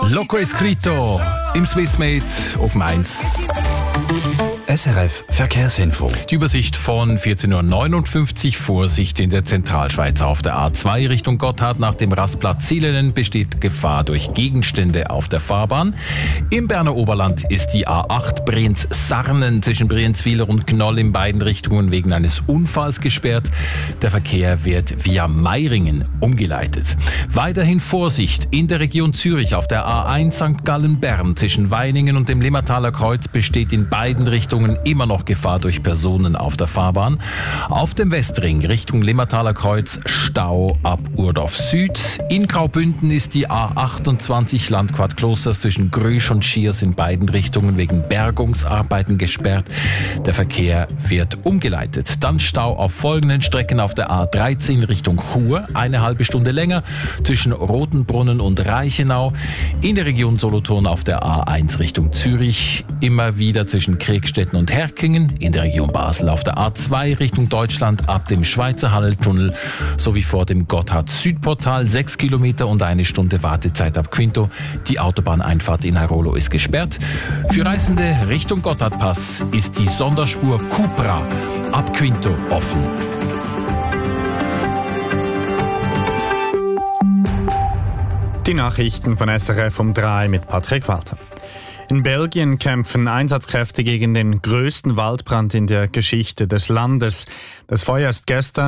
Loco Escrito im Swissmade auf Mainz. SRF Verkehrsinfo. Die Übersicht von 14.59 Uhr. Vorsicht in der Zentralschweiz auf der A2 Richtung Gotthard. Nach dem Rastplatz Zielenen besteht Gefahr durch Gegenstände auf der Fahrbahn. Im Berner Oberland ist die A8 Brienz-Sarnen zwischen Brienzwiler und Gnoll in beiden Richtungen wegen eines Unfalls gesperrt. Der Verkehr wird via Meiringen umgeleitet. Weiterhin Vorsicht in der Region Zürich auf der A1 St. Gallen-Bern zwischen Weiningen und dem Limmertaler Kreuz besteht in beiden Richtungen immer noch Gefahr durch Personen auf der Fahrbahn. Auf dem Westring Richtung Limmertaler Kreuz Stau ab Urdorf Süd. In Graubünden ist die A28 Landquart Klosters zwischen Grüsch und Schiers in beiden Richtungen wegen Bergungsarbeiten gesperrt. Der Verkehr wird umgeleitet. Dann Stau auf folgenden Strecken auf der A13 Richtung Chur, eine halbe Stunde länger zwischen Rotenbrunnen und Reichenau. In der Region Solothurn auf der A1 Richtung Zürich immer wieder zwischen Kriegstetten und Herkingen, in der Region Basel auf der A2 Richtung Deutschland ab dem Schweizer Halltunnel sowie vor dem Gotthard-Südportal 6 Kilometer und eine Stunde Wartezeit ab Quinto. Die Autobahneinfahrt in Airolo ist gesperrt. Für Reisende Richtung Gotthardpass ist die Sonderspur Cupra ab Quinto offen. Die Nachrichten von SRF um 3 mit Patrick Walter. In Belgien kämpfen Einsatzkräfte gegen den größten Waldbrand in der Geschichte des Landes. Das Feuer ist gestern